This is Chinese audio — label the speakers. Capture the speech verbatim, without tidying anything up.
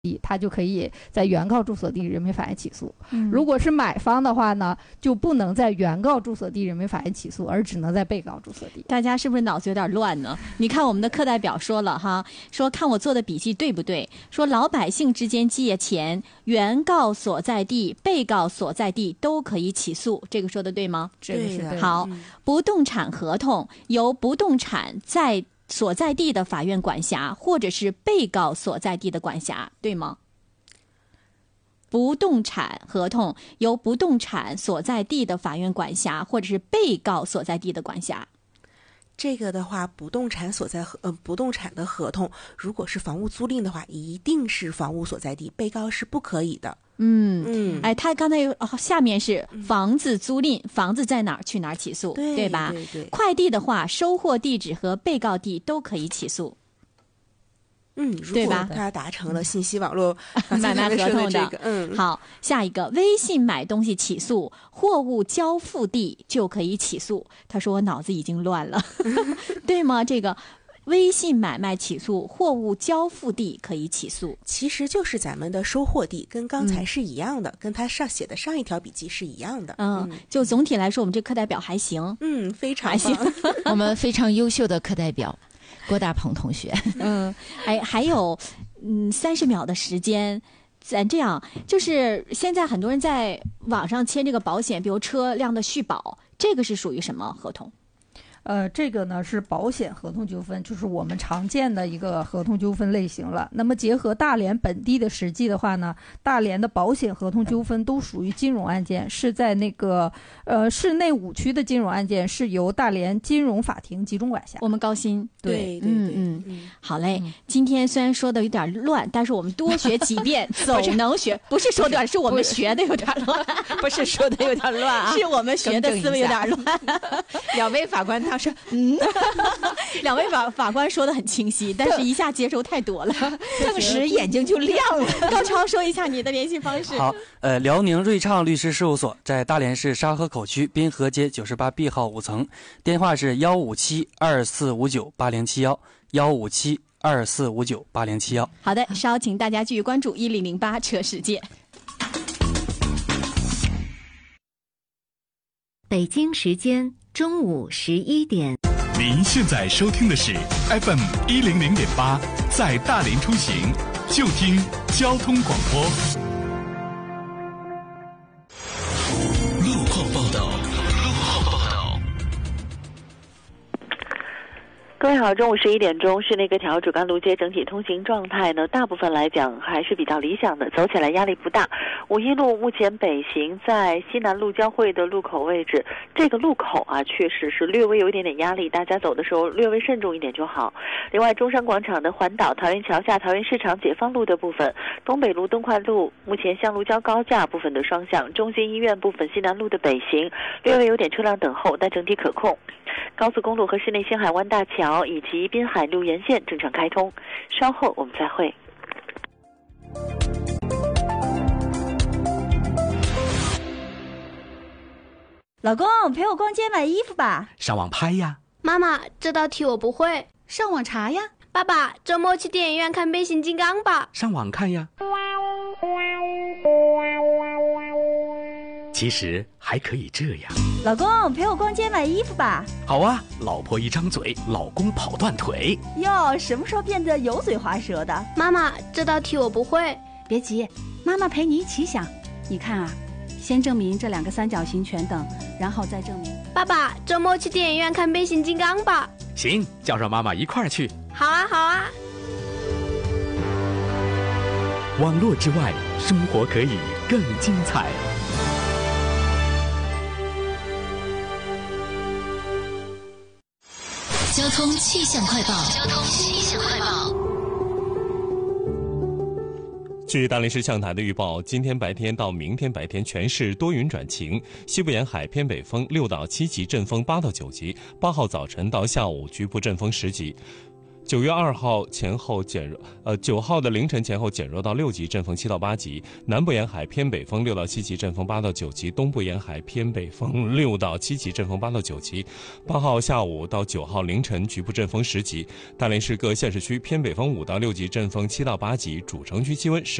Speaker 1: 地，他就可以在原告住所地人民法院起诉。嗯、如果是买方的话呢，就不能在原告住所地人民法院起诉，而只能在被告住所地。
Speaker 2: 大家是不是脑子有点乱呢？你看我们的课代表说了哈，说看我做的笔记对不对？说老百姓之间借钱，原告所在地、被告所在地都可以起诉，这个说的对吗？
Speaker 1: 这个是对的。
Speaker 2: 好，嗯、不动产合同由不动产在所在地的法院管辖，或者是被告所在地的管辖，对吗？不动产合同由不动产所在地的法院管辖，或者是被告所在地的管辖。
Speaker 3: 这个的话，不动产所在呃不动产的合同，如果是房屋租赁的话，一定是房屋所在地，被告是不可以的。
Speaker 2: 嗯嗯，哎，他刚才有、哦、下面是房子租赁，嗯、房子在哪儿去哪儿起诉，
Speaker 3: 对
Speaker 2: 对吧？
Speaker 3: 对对。
Speaker 2: 快递的话，收货地址和被告地都可以起诉。
Speaker 3: 嗯，如果他达成了信息网络
Speaker 2: 买卖合同的，
Speaker 3: 这个、嗯，
Speaker 2: 好，下一个，微信买东西起诉，货物交付地就可以起诉。他说我脑子已经乱了，对吗？这个。微信买卖起诉，货物交付地可以起诉，
Speaker 3: 其实就是咱们的收货地，跟刚才是一样的，嗯、跟他上写的上一条笔记是一样的。
Speaker 2: 嗯，嗯就总体来说，我们这课代表还行，
Speaker 3: 嗯，非常
Speaker 2: 还行，
Speaker 4: 我们非常优秀的课代表郭大鹏同学。
Speaker 2: 嗯，哎，还有嗯三十秒的时间。咱这样，就是现在很多人在网上签这个保险，比如车辆的续保，这个是属于什么合同？
Speaker 1: 呃，这个呢是保险合同纠纷，就是我们常见的一个合同纠纷类型了。那么结合大连本地的实际的话呢，大连的保险合同纠纷都属于金融案件，是在那个呃市内五区的金融案件是由大连金融法庭集中管辖。
Speaker 2: 我们高薪，
Speaker 3: 对，对
Speaker 2: 嗯嗯嗯，好嘞。嗯、今天虽然说的有点乱，但是我们多学几遍总能学。不是说的，是我们学的有点乱，
Speaker 4: 不是说的有点乱啊，
Speaker 2: 是我们学的思维有点乱。
Speaker 4: 两位法官。他说：“嗯，
Speaker 2: 两位法法官说的很清晰，但是一下接收太多了，
Speaker 4: 顿时眼睛就亮了。”
Speaker 2: 高超，说一下你的联系方式。
Speaker 5: 好，呃，辽宁瑞畅律师事务所在大连市沙河口区滨河街九十八 B 号五层，电话是幺五七二四五九八零七幺幺五七二四五九八零七幺。
Speaker 2: 好的，稍请大家继续关注一零零八车世界。
Speaker 6: 北京时间中午十一点。
Speaker 7: 您现在收听的是 F M 一零零点八，在大连出行就听交通广播。路况报道，路况报道。
Speaker 8: 各位好，中午十一点钟，市内各条主干路街整体通行状态呢，大部分来讲还是比较理想的，走起来压力不大。五一路目前北行在西南路交汇的路口位置，这个路口啊，确实是略微有一点点压力，大家走的时候略微慎重一点就好。另外，中山广场的环岛、桃园桥下、桃园市场、解放路的部分，东北路、东快路目前向路交高架部分的双向，中心医院部分西南路的北行略微有点车辆等候，但整体可控。高速公路和市内星海湾大桥以及滨海路沿线正常开通。稍后我们再会。
Speaker 9: 老公，陪我逛街买衣服吧。
Speaker 7: 上网拍呀。
Speaker 10: 妈妈，这道题我不会。
Speaker 9: 上网查呀。
Speaker 10: 爸爸，周末去电影院看变形金刚吧。
Speaker 7: 上网看呀。其实还可以这样。
Speaker 9: 老公，陪我逛街买衣服吧。
Speaker 7: 好啊，老婆一张嘴，老公跑断腿。
Speaker 9: 哟，什么时候变得油嘴滑舌的？
Speaker 10: 妈妈，这道题我不会。
Speaker 9: 别急，妈妈陪你一起想。你看啊，先证明这两个三角形全等，然后再证明。
Speaker 10: 爸爸，周末去电影院看变形金刚吧。
Speaker 7: 行，叫上妈妈一块儿去。
Speaker 10: 好啊，好啊。
Speaker 7: 网络之外，生活可以更精彩。
Speaker 6: 交通气象快报。交通气象快报。
Speaker 11: 据大连市气象台的预报，今天白天到明天白天全市多云转晴，西部沿海偏北风六到七级，阵风八到九级，八号早晨到下午局部阵风十级。 九月二号前后减弱，呃，九号的凌晨前后减弱到六级，阵风七到八级。南部沿海偏北风六到七级，阵风八到九级；东部沿海偏北风六到七级，阵风八到九级。八号下午到九号凌晨，局部阵风十级。大连市各县市区偏北风五到六级，阵风七到八级。主城区气温